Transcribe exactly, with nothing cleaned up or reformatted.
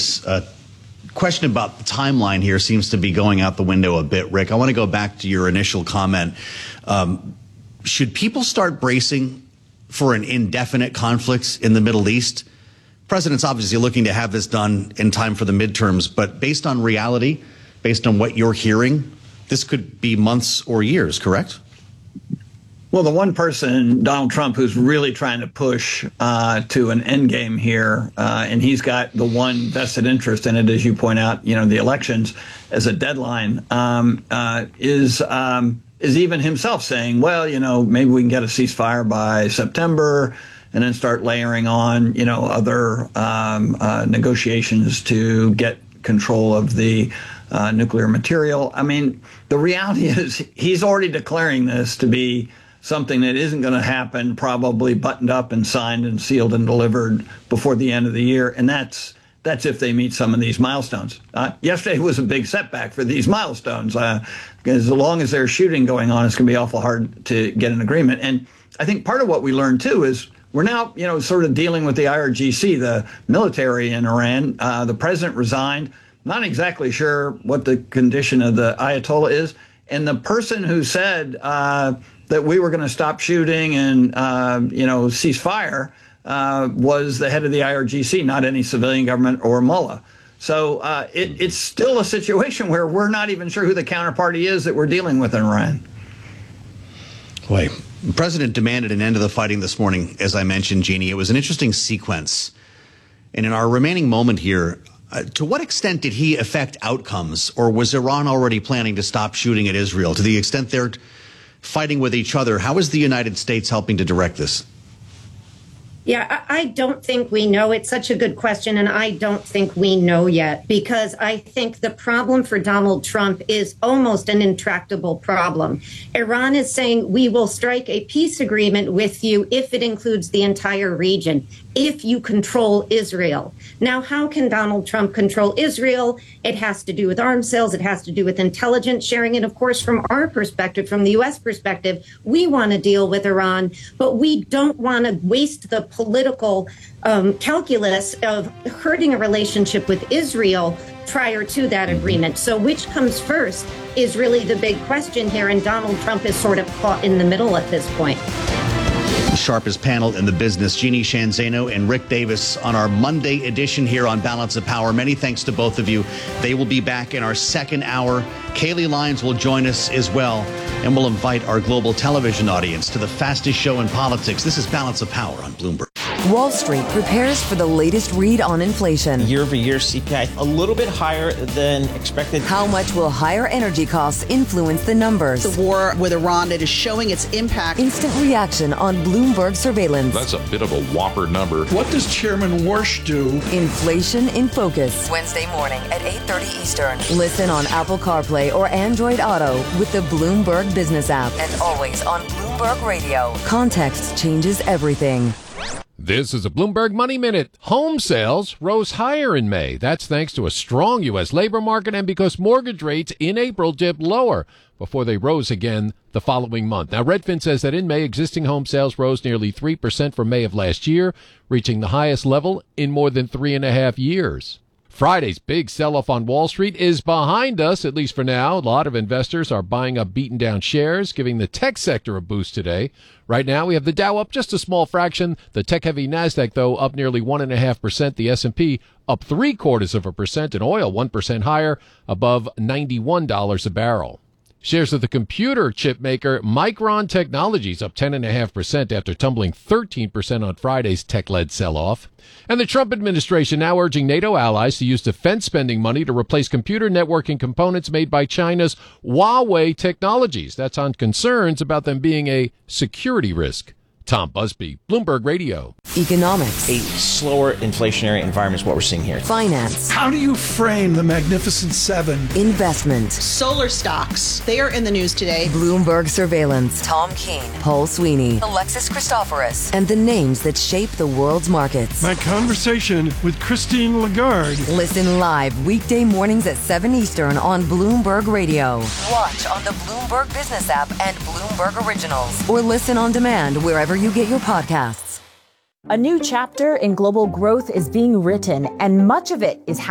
this uh, question about the timeline here seems to be going out the window a bit. Rick, I want to go back to your initial comment. Um, should people start bracing for an indefinite conflict in the Middle East? President's obviously looking to have this done in time for the midterms, but based on reality, based on what you're hearing, this could be months or years, correct? Well, the one person, Donald Trump, who's really trying to push uh, to an end game here, uh, and he's got the one vested interest in it, as you point out, you know, the elections as a deadline, um, uh, is um, is even himself saying, well, you know, maybe we can get a ceasefire by September and then start layering on, you know, other um, uh, negotiations to get control of the uh, nuclear material. I mean, the reality is he's already declaring this to be something that isn't going to happen, probably buttoned up and signed and sealed and delivered before the end of the year. And that's that's if they meet some of these milestones. Uh, yesterday was a big setback for these milestones. Uh, as long as there's shooting going on, it's going to be awful hard to get an agreement. And I think part of what we learned, too, is we're now, you know, sort of dealing with the I R G C, the military in Iran. Uh, the president resigned. Not exactly sure what the condition of the Ayatollah is. And the person who said uh, that we were going to stop shooting and, uh, you know, cease fire uh, was the head of the I R G C, not any civilian government or mullah. So uh, it, it's still a situation where we're not even sure who the counterparty is that we're dealing with in Iran. Boy, the president demanded an end to the fighting this morning, as I mentioned, Jeannie. It was an interesting sequence. And in our remaining moment here, uh, to what extent did he affect outcomes, or was Iran already planning to stop shooting at Israel? To the extent they're fighting with each other, how is the United States helping to direct this? Yeah, I don't think we know. It's such a good question, and I don't think we know yet, because I think the problem for Donald Trump is almost an intractable problem. Iran is saying we will strike a peace agreement with you if it includes the entire region, if you control Israel. Now, how can Donald Trump control Israel? It has to do with arms sales. It has to do with intelligence sharing. And of course, from our perspective, from the U S perspective, we want to deal with Iran, but we don't want to waste the political um, calculus of hurting a relationship with Israel prior to that agreement. So which comes first is really the big question here. And Donald Trump is sort of caught in the middle at this point. The sharpest panel in the business, Jeannie Sheehan Zaino and Rick Davis, on our Monday edition here on Balance of Power. Many thanks to both of you. They will be back in our second hour. Kaylee Lyons will join us as well, and we'll invite our global television audience to the fastest show in politics. This is Balance of Power on Bloomberg. Wall Street prepares for the latest read on inflation. Year-over-year C P I a little bit higher than expected. How much will higher energy costs influence the numbers? The war with Iran that is showing its impact. Instant reaction on Bloomberg surveillance. That's a bit of a whopper number. What does Chairman Warsh do? Inflation in Focus. Wednesday morning at eight thirty Eastern. Listen on Apple CarPlay or Android Auto with the Bloomberg Business app. And always on Bloomberg Radio. Context changes everything. This is a Bloomberg Money Minute. Home sales rose higher in May. That's thanks to a strong U S labor market and because mortgage rates in April dipped lower before they rose again the following month. Now, Redfin says that in May, existing home sales rose nearly three percent from May of last year, reaching the highest level in more than three and a half years. Friday's big sell-off on Wall Street is behind us, at least for now. A lot of investors are buying up beaten-down shares, giving the tech sector a boost today. Right now, we have the Dow up just a small fraction. The tech-heavy NASDAQ, though, up nearly one point five percent. The S and P up three-quarters of a percent. And oil one percent higher, above ninety-one dollars a barrel. Shares of the computer chip maker Micron Technologies up ten point five percent after tumbling thirteen percent on Friday's tech-led sell-off. And the Trump administration now urging NATO allies to use defense spending money to replace computer networking components made by China's Huawei Technologies. That's on concerns about them being a security risk. Tom Busby, Bloomberg Radio. Economics. A slower inflationary environment is what we're seeing here. Finance. How do you frame the Magnificent Seven? Investment. Solar stocks. They are in the news today. Bloomberg Surveillance. Tom Keene. Paul Sweeney. Alexis Christoforous. And the names that shape the world's markets. My conversation with Christine Lagarde. Listen live weekday mornings at seven Eastern on Bloomberg Radio. Watch on the Bloomberg Business app and Bloomberg Originals. Or listen on demand wherever you get your podcasts. A new chapter in global growth is being written, and much of it is